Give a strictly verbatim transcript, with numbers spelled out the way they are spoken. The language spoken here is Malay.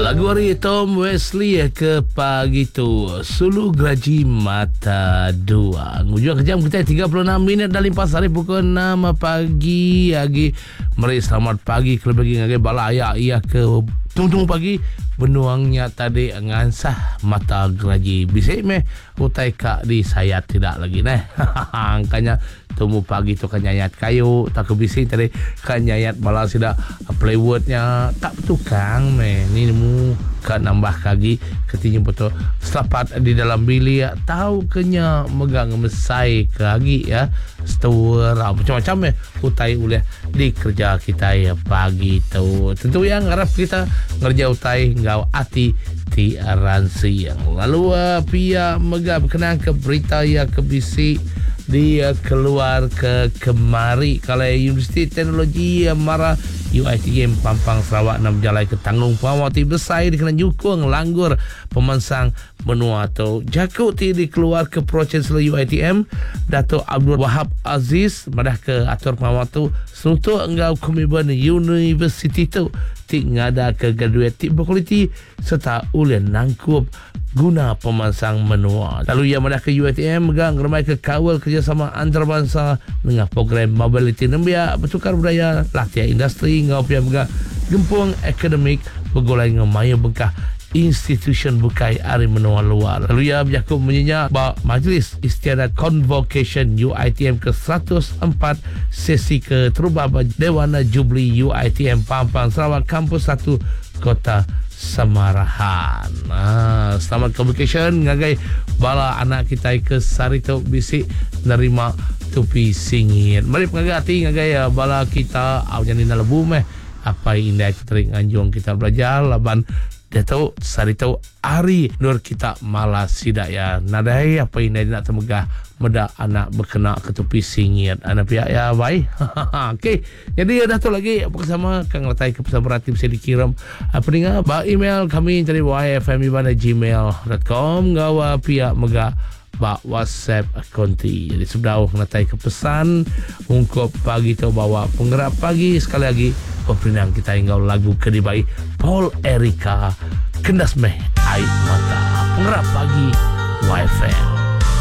Lagu hari Tom Wesley ke pagi tu Sulu Geraji Mata Dua. Ngujung kejam kita tiga puluh enam minit dan limpas hari pukul enam pagi. Lagi mari selamat pagi kalau bagi ngagai bala ayak ia ke tung-tung pagi benuangnya tadi ngansah mata geraji bisik meh utai kak di saya tidak lagi neh. Angkanya temu pagi tu kan nyayat kayu tak kebisik tadi kan nyayat bala sida plywoodnya tak tukang meh ni mu kan nambah kagi ketinya betul selapat di dalam bilik tahu kenya megang mesai kagi ya store macam-macam meh utai oleh di kerja kita ya pagi tu tentu yang harap kita ngerja utai ngau ati ti aransi yang lalu uh, pia mega berkenaan ke berita ya kebisik dia keluar ke kemari kalau Universiti Teknologi Mara U I T M Pampang Sarawak enam jalai ke tanggung pawati besar dikena nyukung langgur pemansang menua atau jakut ti dikeluar ke proses U I T M Dato' Abdul Wahab Aziz madah ke atur pawatu senutu enggau komitmen universiti tu ti ngada ke graduate ti berkualiti serta ulian nangkup guna pemansang menua. Lalu ia madah ke U I T M megang ramai ke kawal kerjasama antarabangsa dengan program mobility nembia bertukar budaya latihan industri ngau pia megang gempung akademik bergolai dengan maya bekah institution bukai ari menua luar. Lalu ia berjakup menyenyak bahawa Majlis Istiadat Convocation U I T M ke seratus empat sesi ke terubah Dewana Jubli U I T M Pampang Sarawak Kampus satu Kota Samarahan. Ah, selamat convocation ngagai bala anak kita ke Sarito bisik nerima tupi singit. Mari pengagati ngagai bala kita au nyanyi lebu meh apa indah kita nganjung kita belajar laban dia tahu Sarito ari nur kita malas sidak ya nadai apa indah nak temegah meda anak berkena ketupi singit anak pihak ya baik. Okey, jadi dah tu lagi bersama Kang Letai ke pesan berarti bisa dikirim apa dengar ba email kami dari y f m ibana gmail dot com gawa pihak mega ba WhatsApp konti. Jadi sudah Letai ke pesan ungkap pagi tu bawa penggerak pagi sekali lagi perinang kita ingat lagu kedibai Paul Erika Kendas Meh Air Mata penggerak pagi Y F M.